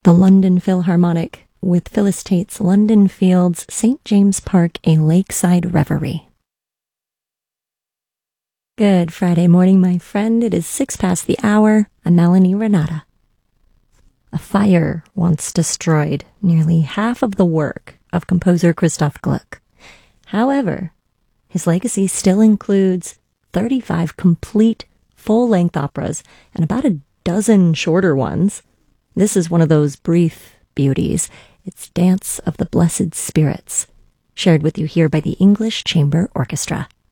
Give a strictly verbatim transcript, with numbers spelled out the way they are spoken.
the London Philharmonic with Phyllis Tate's London Fields, Saint James Park, a Lakeside Reverie. Good Friday morning, my friend. It is six past the hour. I'm Melanie Renata. A fire once destroyed nearly half of the work of composer Christoph Gluck. However, his legacy still includes thirty-five complete full-length operas and about a dozen shorter ones. This is one of those brief beauties. It's Dance of the Blessed Spirits, shared with you here by the English Chamber Orchestra.